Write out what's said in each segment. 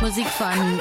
Musik von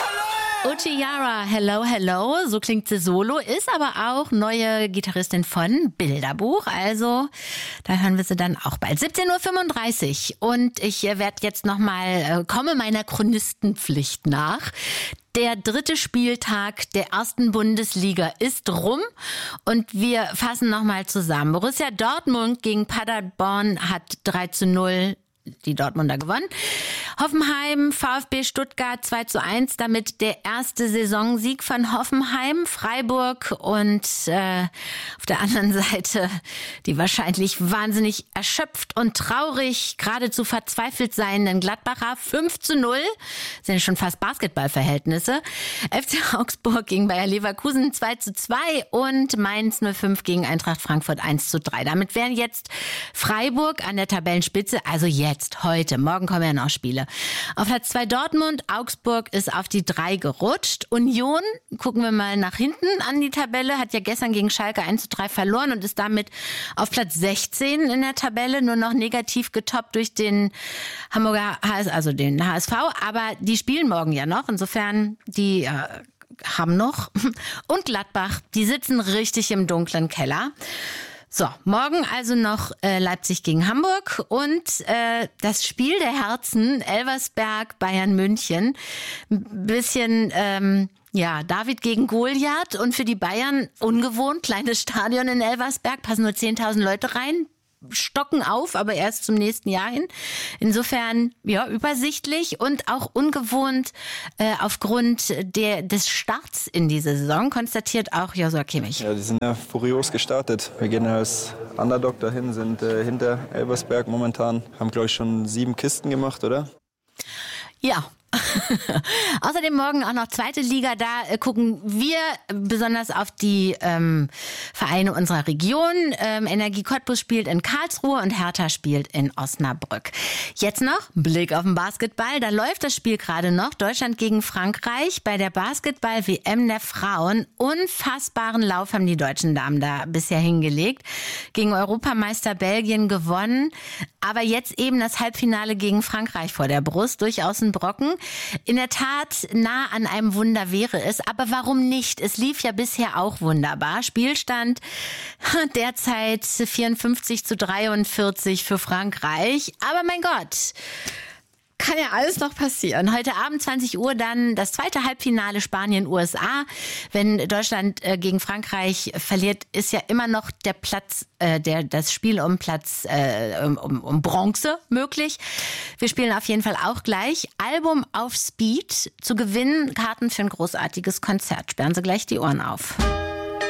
Uchiara, Hello, Hello, so klingt sie solo, ist aber auch neue Gitarristin von Bilderbuch, also da hören wir sie dann auch bald. 17:35 Uhr und ich werde jetzt nochmal, komme meiner Chronistenpflicht nach. Der 3. Spieltag der 1. Bundesliga ist rum und wir fassen nochmal zusammen. Borussia Dortmund gegen Paderborn hat 3:0 die Dortmunder gewonnen. Hoffenheim, VfB Stuttgart 2:1, damit der erste Saisonsieg von Hoffenheim. Freiburg und auf der anderen Seite die wahrscheinlich wahnsinnig erschöpft und traurig, geradezu verzweifelt seienden Gladbacher 5:0. Sind ja schon fast Basketballverhältnisse. FC Augsburg gegen Bayer Leverkusen 2:2 und Mainz 05 gegen Eintracht Frankfurt 1:3. Damit wären jetzt Freiburg an der Tabellenspitze, also jetzt, heute, morgen kommen ja noch Spiele. Auf Platz 2 Dortmund, Augsburg ist auf die 3 gerutscht. Union, gucken wir mal nach hinten an die Tabelle, hat ja gestern gegen Schalke 1:3 verloren und ist damit auf Platz 16 in der Tabelle, nur noch negativ getoppt durch den Hamburger also den HSV, aber die spielen morgen ja noch, insofern die haben noch. Und Gladbach, die sitzen richtig im dunklen Keller. So, morgen also noch Leipzig gegen Hamburg und das Spiel der Herzen, Elversberg, Bayern München. Ein bisschen, David gegen Goliath und für die Bayern ungewohnt, kleines Stadion in Elversberg, passen nur 10.000 Leute rein. Stocken auf, aber erst zum nächsten Jahr hin. Insofern, ja, übersichtlich und auch ungewohnt aufgrund des Starts in diese Saison, konstatiert auch Joshua Kimmich. Ja, die sind ja furios gestartet. Wir gehen als Underdog dahin, sind hinter Elversberg momentan, haben, glaube ich, schon 7 Kisten gemacht, oder? Ja. Außerdem morgen auch noch 2. Liga. Da gucken wir besonders auf die Vereine unserer Region. Energie Cottbus spielt in Karlsruhe und Hertha spielt in Osnabrück. Jetzt noch Blick auf den Basketball. Da läuft das Spiel gerade noch. Deutschland gegen Frankreich bei der Basketball-WM der Frauen. Unfassbaren Lauf haben die deutschen Damen da bisher hingelegt. Gegen Europameister Belgien gewonnen. Aber jetzt eben das Halbfinale gegen Frankreich vor der Brust. Durchaus ein Brocken. In der Tat, nah an einem Wunder wäre es. Aber warum nicht? Es lief ja bisher auch wunderbar. Spielstand derzeit 54:43 für Frankreich. Aber mein Gott, kann ja alles noch passieren. Heute Abend 20 Uhr dann das zweite Halbfinale Spanien-USA. Wenn Deutschland gegen Frankreich verliert, ist ja immer noch der Platz, das Spiel um Platz, um Bronze möglich. Wir spielen auf jeden Fall auch gleich. Album auf Speed zu gewinnen. Karten für ein großartiges Konzert. Sperren Sie gleich die Ohren auf.